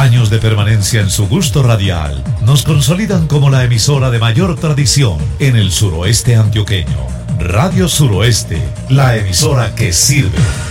años de permanencia en su gusto radial nos consolidan como la emisora de mayor tradición en el suroeste antioqueño. Radio Suroeste, la emisora que sirve.